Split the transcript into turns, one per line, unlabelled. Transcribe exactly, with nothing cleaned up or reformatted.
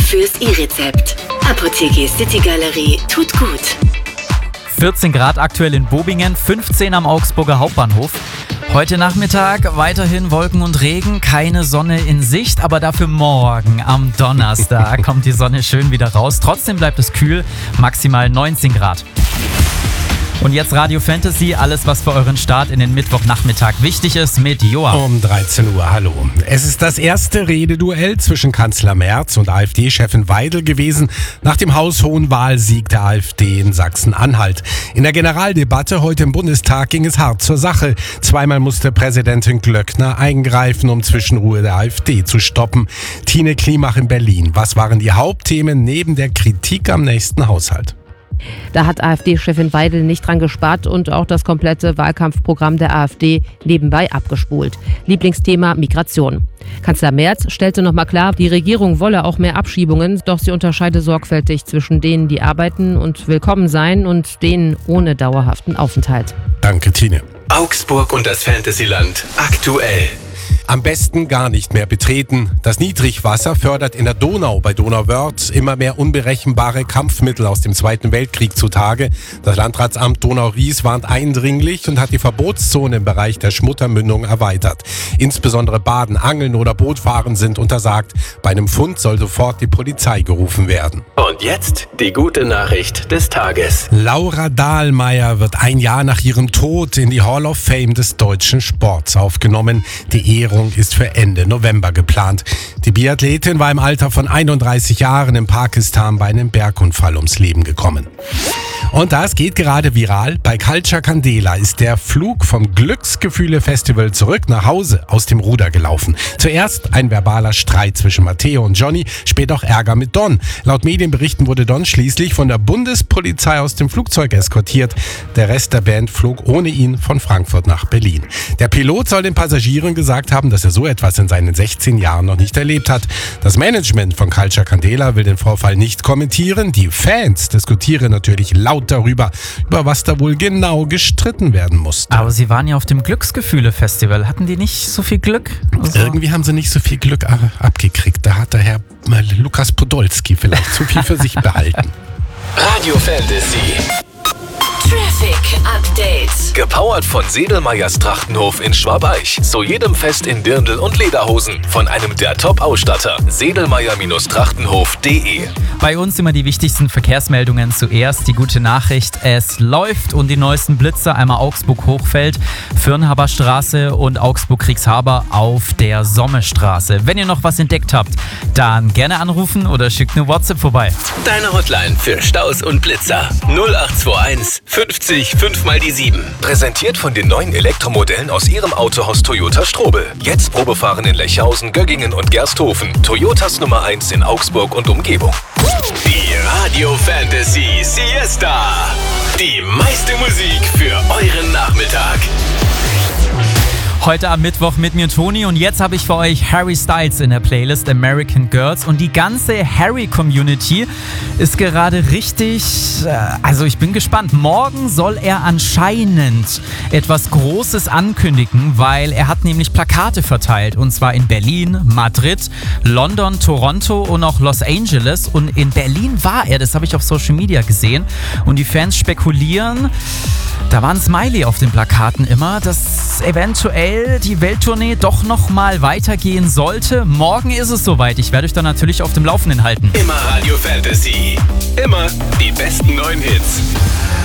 fürs E-Rezept. Apotheke City Galerie tut gut.
vierzehn Grad aktuell in Bobingen, fünfzehn am Augsburger Hauptbahnhof. Heute Nachmittag weiterhin Wolken und Regen, keine Sonne in Sicht, aber dafür morgen am Donnerstag kommt die Sonne schön wieder raus. Trotzdem bleibt es kühl, maximal neunzehn Grad. Und jetzt Radio Fantasy, alles was für euren Start in den Mittwochnachmittag wichtig ist, mit Joa.
Um dreizehn Uhr, hallo. Es ist das erste Rededuell zwischen Kanzler Merz und AfD-Chefin Weidel gewesen nach dem haushohen Wahlsieg der AfD in Sachsen-Anhalt. In der Generaldebatte heute im Bundestag ging es hart zur Sache. Zweimal musste Präsidentin Glöckner eingreifen, um Zwischenruhe der AfD zu stoppen. Tine Klimach in Berlin. Was waren die Hauptthemen neben der Kritik am nächsten Haushalt?
Da hat AfD-Chefin Weidel nicht dran gespart und auch das komplette Wahlkampfprogramm der AfD nebenbei abgespult. Lieblingsthema Migration. Kanzler Merz stellte nochmal klar, die Regierung wolle auch mehr Abschiebungen, doch sie unterscheide sorgfältig zwischen denen, die arbeiten und willkommen seien, und denen ohne dauerhaften Aufenthalt.
Danke, Tine.
Augsburg und das Fantasyland aktuell.
Am besten gar nicht mehr betreten. Das Niedrigwasser fördert in der Donau bei Donauwörth immer mehr unberechenbare Kampfmittel aus dem Zweiten Weltkrieg zutage. Das Landratsamt Donau-Ries warnt eindringlich und hat die Verbotszone im Bereich der Schmuttermündung erweitert. Insbesondere Baden, Angeln oder Bootfahren sind untersagt. Bei einem Fund soll sofort die Polizei gerufen werden.
Und jetzt die gute Nachricht des Tages.
Laura Dahlmeier wird ein Jahr nach ihrem Tod in die Hall of Fame des deutschen Sports aufgenommen. Die Ehrung ist für Ende November geplant. Die Biathletin war im Alter von einunddreißig Jahren in Pakistan bei einem Bergunfall ums Leben gekommen. Und das geht gerade viral. Bei Culture Candela ist der Flug vom Glücksgefühle-Festival zurück nach Hause aus dem Ruder gelaufen. Zuerst ein verbaler Streit zwischen Matteo und Johnny, später auch Ärger mit Don. Laut Medienberichten wurde Don schließlich von der Bundespolizei aus dem Flugzeug eskortiert. Der Rest der Band flog ohne ihn von Frankfurt nach Berlin. Der Pilot soll den Passagieren gesagt haben, dass er so etwas in seinen sechzehn Jahren noch nicht erlebt hat. Das Management von Culture Candela will den Vorfall nicht kommentieren. Die Fans diskutieren natürlich laut darüber, über was da wohl genau gestritten werden musste.
Aber sie waren ja auf dem Glücksgefühle-Festival. Hatten die nicht so viel Glück? Also
Irgendwie haben sie nicht so viel Glück abgekriegt. Da hat der Herr Lukas Podolski vielleicht zu viel für sich behalten.
Radio Fantasy.
Traffic Update.
Gepowert von Sedelmeyers Trachtenhof in Schwabeich. Zu jedem Fest in Dirndl und Lederhosen. Von einem der Top-Ausstatter. Sedelmeyer Trachtenhof punkt de.
bei uns immer die wichtigsten Verkehrsmeldungen. Zuerst die gute Nachricht, es läuft, und die neuesten Blitzer, einmal Augsburg-Hochfeld, Fürnhaber Straße und Augsburg-Kriegshaber auf der Sommerstraße. Wenn ihr noch was entdeckt habt, dann gerne anrufen oder schickt eine WhatsApp vorbei.
Deine Hotline für Staus und Blitzer. null acht zwei eins fünfzig fünf mal die sieben. Präsentiert von den neuen Elektromodellen aus ihrem Autohaus Toyota Strobel. Jetzt Probefahren in Lechhausen, Göggingen und Gersthofen. Toyotas Nummer eins in Augsburg und Umgebung. Die Radio Fantasy Siesta. Die meiste Musik für euren Nachmittag.
Heute am Mittwoch mit mir Toni, und jetzt habe ich für euch Harry Styles in der Playlist American Girls, und die ganze Harry-Community ist gerade richtig, also ich bin gespannt. Morgen soll er anscheinend etwas Großes ankündigen, weil er hat nämlich Plakate verteilt, und zwar in Berlin, Madrid, London, Toronto und auch Los Angeles, und in Berlin war er, das habe ich auf Social Media gesehen, und die Fans spekulieren, da war ein Smiley auf den Plakaten immer, dass eventuell die Welttournee doch noch mal weitergehen sollte. Morgen ist es soweit. Ich werde euch dann natürlich auf dem Laufenden halten.
Immer Radio Fantasy. Immer die besten neuen Hits.